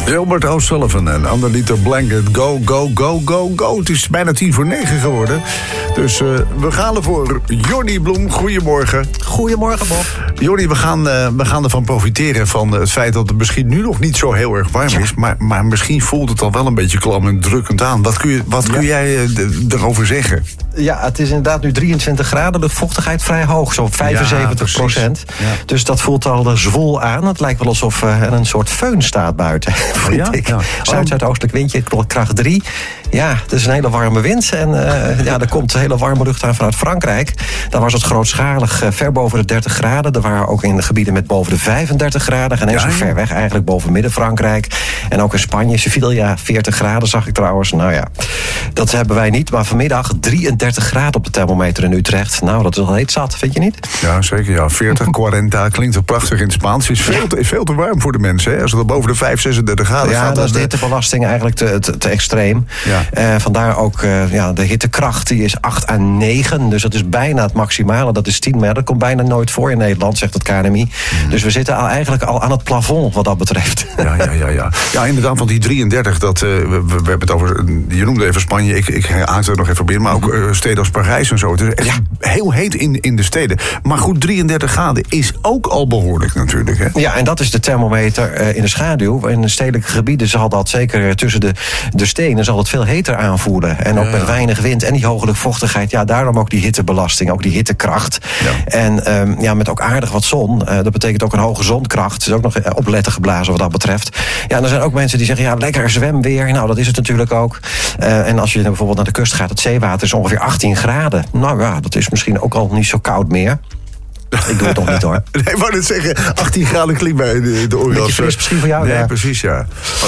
Gilbert O'Sullivan en Underneath the Blanket. Go, go, go, go, go. Het is bijna 8:50 geworden. Dus we gaan ervoor. Jordi Bloem, goedemorgen. Goedemorgen, Bob. Jordi, we gaan ervan profiteren van het feit dat het misschien nu nog niet zo heel erg warm is. Maar misschien voelt het al wel een beetje klam en drukkend aan. Wat kun jij erover zeggen? Ja, het is inderdaad nu 23 graden. De vochtigheid vrij hoog, zo'n 75%. Ja, dus dat voelt al zwoel aan. Het lijkt wel alsof er een soort föhn staat buiten. Zuid-zuidoostelijk windje, kracht 3. Ja, het is een hele warme wind. En er komt hele warme lucht aan vanuit Frankrijk. Daar was het grootschalig ver boven de 30 graden. Er waren ook in de gebieden met boven de 35 graden. Geen eens zo ver weg eigenlijk, boven Midden-Frankrijk. En ook in Spanje, Sevilla, 40 graden zag ik trouwens. Nou ja, dat hebben wij niet. Maar vanmiddag 33 graden op de thermometer in Utrecht. Nou, dat is al heet zat, vind je niet? Ja, zeker. Ja. 40, 40 klinkt wel prachtig in het Spaans. Het is veel te warm voor de mensen. Hè? Als het al boven de 36 graden gaat. Ja, dan is de hittebelasting eigenlijk te extreem. Ja. Vandaar ook de hittekracht, die is 8 à 9. Dus dat is bijna het maximale. Dat is 10, maar dat komt bijna nooit voor in Nederland, zegt het KNMI. Dus we zitten eigenlijk al aan het plafond wat dat betreft. Ja, inderdaad, want die 33, we hebben het over, je noemde even Spanje, ik haakte er nog even binnen, maar ook steden als Parijs en zo. Het is echt heel heet in de steden. Maar goed, 33 graden is ook al behoorlijk natuurlijk. Hè? Ja, en dat is de thermometer in de schaduw. In de stedelijke gebieden zal dat, zeker tussen de stenen, zal het veel heter aanvoelen. En ook met weinig wind en die hoge luchtvochtigheid. Ja, daarom ook die hittebelasting, ook die hittekracht. Ja. En met ook aardig wat zon. Dat betekent ook een hoge zonkracht. Het is ook nog op letten geblazen wat dat betreft. Ja, en er zijn ook mensen die zeggen, ja, lekker zwemweer. Nou, dat is het natuurlijk ook. En als je bijvoorbeeld naar de kust gaat, het zeewater is ongeveer 18 graden. Nou ja, dat is misschien ook al niet zo koud meer. Ik doe het toch niet, hoor. Nee, ik wou net zeggen, 18 graden klinkt bij de oren. Beetje fris misschien voor jou, Nee, precies, ja.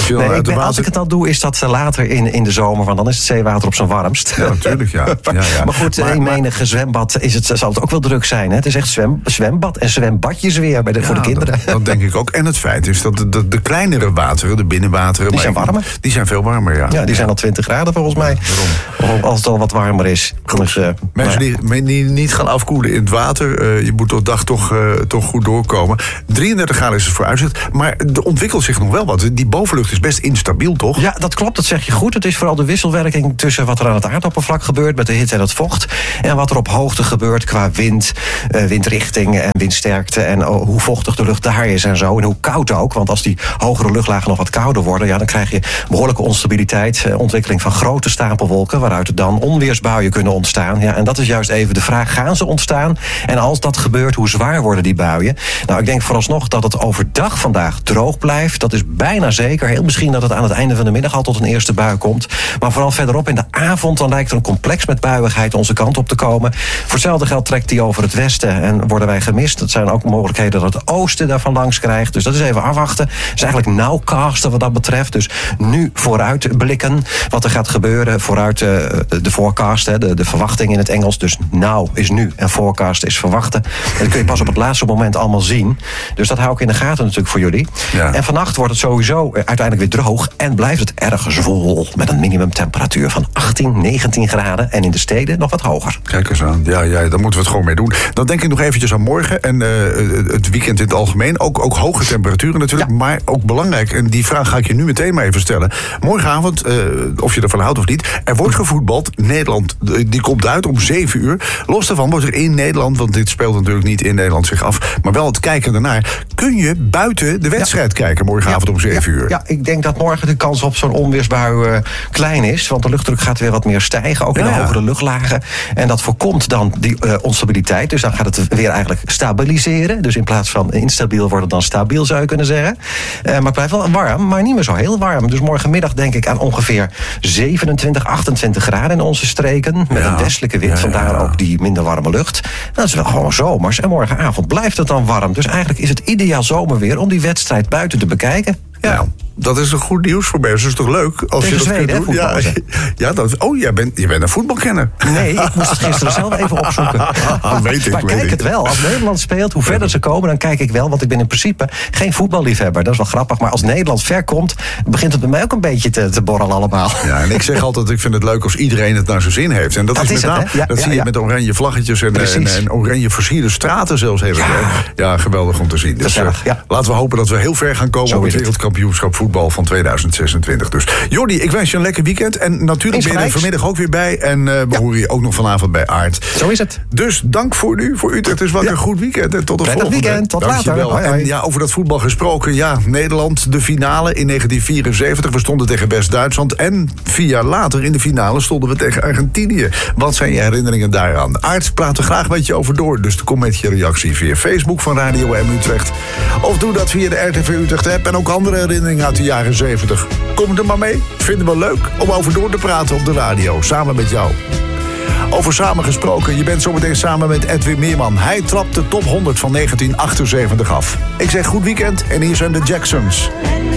Als ik het dan doe, is dat later in de zomer, want dan is het zeewater op zijn warmst. Ja, natuurlijk, ja. Maar goed, in menige zwembad zal het ook wel druk zijn. Hè? Het is echt zwembad en zwembadjes weer voor de kinderen. Dat denk ik ook. En het feit is dat de kleinere wateren, de binnenwateren, die zijn warmer. Die zijn veel warmer, ja. Ja, die zijn al 20 graden volgens mij. Waarom? Als het al wat warmer is. Dus, mensen die niet gaan afkoelen in het water, je moet de dag toch goed doorkomen. 33 graden is het vooruitzicht, maar er ontwikkelt zich nog wel wat. Die bovenlucht is best instabiel, toch? Ja, dat klopt, dat zeg je goed. Het is vooral de wisselwerking tussen wat er aan het aardoppervlak gebeurt met de hitte en het vocht, en wat er op hoogte gebeurt qua wind, windrichting en windsterkte, en hoe vochtig de lucht daar is en zo, en hoe koud ook. Want als die hogere luchtlagen nog wat kouder worden, dan krijg je behoorlijke onstabiliteit, ontwikkeling van grote stapelwolken, waaruit er dan onweersbuien kunnen ontstaan. Ja, en dat is juist even de vraag, gaan ze ontstaan? En als dat gebeurt, hoe zwaar worden die buien? Nou, ik denk vooralsnog dat het overdag vandaag droog blijft. Dat is bijna zeker. Heel misschien dat het aan het einde van de middag al tot een eerste bui komt. Maar vooral verderop in de avond, dan lijkt er een complex met buiigheid onze kant op te komen. Voor hetzelfde geld trekt die over het westen en worden wij gemist. Het zijn ook mogelijkheden dat het oosten daarvan langs krijgt. Dus dat is even afwachten. Het is eigenlijk nowcasten wat dat betreft. Dus nu vooruit blikken wat er gaat gebeuren. Vooruit de forecast, de verwachting in het Engels. Dus now is nu en forecast is verwachten. En dat kun je pas op het laatste moment allemaal zien. Dus dat hou ik in de gaten natuurlijk voor jullie. Ja. En vannacht wordt het sowieso uiteindelijk weer droog en blijft het erg zwoel. Met een minimumtemperatuur van 18, 19 graden. En in de steden nog wat hoger. Kijk eens aan. Ja, daar moeten we het gewoon mee doen. Dan denk ik nog eventjes aan morgen en het weekend in het algemeen. Ook hoge temperaturen natuurlijk, maar ook belangrijk. En die vraag ga ik je nu meteen maar even stellen. Morgenavond, of je ervan houdt of niet, er wordt gevoetbald. Nederland, die komt uit om 7 uur. Los daarvan wordt er in Nederland, want dit speelt natuurlijk niet in Nederland zich af, maar wel het kijken ernaar. Kun je buiten de wedstrijd kijken morgenavond om 7 uur? Ja, ik denk dat morgen de kans op zo'n onweersbui klein is. Want de luchtdruk gaat weer wat meer stijgen, ook in de hogere luchtlagen. En dat voorkomt dan die onstabiliteit. Dus dan gaat het weer eigenlijk stabiliseren. Dus in plaats van instabiel wordt het dan stabiel, zou je kunnen zeggen. Maar het blijft wel warm, maar niet meer zo heel warm. Dus morgenmiddag denk ik aan ongeveer 27, 28 graden in onze streken. Met een westelijke wind, vandaar ook die minder warme lucht. Dat is wel gewoon zomers. En morgenavond blijft het dan warm. Dus eigenlijk is het ideaal zomerweer om die wedstrijd buiten te bekijken. Ja. Nou, dat is een goed nieuws voor mij. Dat is toch leuk als tegen je dat Zweden, kunt doen? Je bent een voetbalkenner. Nee, ik moest het gisteren zelf even opzoeken. Maar kijk het wel. Als Nederland speelt, hoe verder ze komen, dan kijk ik wel. Want ik ben in principe geen voetballiefhebber. Dat is wel grappig. Maar als Nederland ver komt, begint het bij mij ook een beetje te borrelen allemaal. Ja, en ik zeg altijd, ik vind het leuk als iedereen het naar zijn zin heeft. En dat is met name, dat zie je met oranje vlaggetjes en oranje versierde straten zelfs. Ja, geweldig om te zien. Dus laten we hopen dat we heel ver gaan komen op het wereldkampioenschap voetbal. voetbal van 2026 dus. Jordi, ik wens je een lekker weekend. En natuurlijk ben je er vanmiddag ook weer bij. En we horen je ook nog vanavond bij Aard. Zo is het. Dus dank voor nu, voor Utrecht. Het is wel een goed weekend. En tot de volgende. Weekend, tot later. Hoi, hoi. En ja, over dat voetbal gesproken. Ja, Nederland, de finale in 1974. We stonden tegen West-Duitsland. En 4 jaar later in de finale stonden we tegen Argentinië. Wat zijn je herinneringen daaraan? Aard praat er graag met je over door. Dus kom met je reactie via Facebook van Radio M Utrecht. Of doe dat via de RTV Utrecht app. En ook andere herinneringen uit de jaren 70. Kom er maar mee. Vinden we leuk om over door te praten op de radio. Samen met jou. Over samen gesproken, je bent zometeen samen met Edwin Meerman. Hij trapt de top 100 van 1978 af. Ik zeg goed weekend en hier zijn de Jacksons.